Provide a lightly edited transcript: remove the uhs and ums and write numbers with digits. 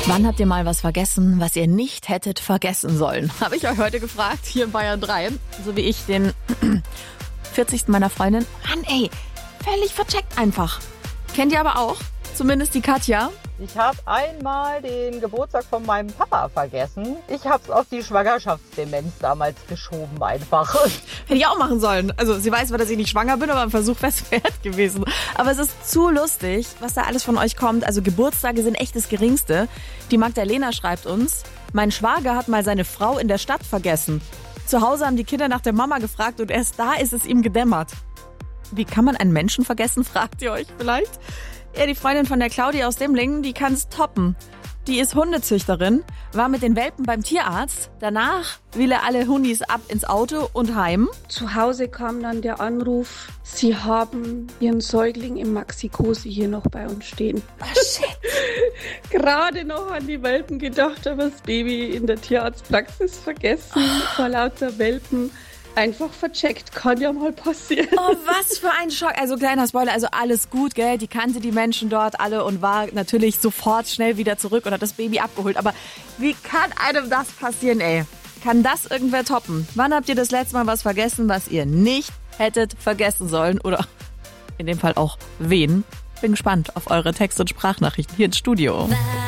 Wann habt ihr mal was vergessen, was ihr nicht hättet vergessen sollen? Habe ich euch heute gefragt, hier in Bayern 3. So wie ich den 40. meiner Freundin. Mann ey, völlig vercheckt einfach. Kennt ihr aber auch? Zumindest die Katja. Ich habe einmal den Geburtstag von meinem Papa vergessen. Ich habe es auf die Schwangerschaftsdemenz damals geschoben einfach. Hätte ich auch machen sollen. Also sie weiß zwar, dass ich nicht schwanger bin, aber ein Versuch wäre es wert gewesen. Aber es ist zu lustig, was da alles von euch kommt. Also Geburtstage sind echt das Geringste. Die Magdalena schreibt uns, mein Schwager hat mal seine Frau in der Stadt vergessen. Zu Hause haben die Kinder nach der Mama gefragt und erst da ist es ihm gedämmert. Wie kann man einen Menschen vergessen, fragt ihr euch vielleicht? Ja, die Freundin von der Claudia aus Demlingen, die kann's toppen. Die ist Hundezüchterin, war mit den Welpen beim Tierarzt. Danach will er alle Hundis ab ins Auto und heim. Zu Hause kam dann der Anruf, sie haben ihren Säugling im Maxi-Cosi hier noch bei uns stehen. Oh shit. Gerade noch an die Welpen gedacht, aber das Baby in der Tierarztpraxis vergessen, vor lauter Welpen. Einfach vercheckt, kann ja mal passieren. Oh, was für ein Schock. Also kleiner Spoiler, also alles gut, gell? Die kannte die Menschen dort alle und war natürlich sofort schnell wieder zurück und hat das Baby abgeholt. Aber wie kann einem das passieren, ey? Kann das irgendwer toppen? Wann habt ihr das letzte Mal was vergessen, was ihr nicht hättet vergessen sollen? Oder in dem Fall auch wen? Bin gespannt auf eure Text- und Sprachnachrichten hier ins Studio.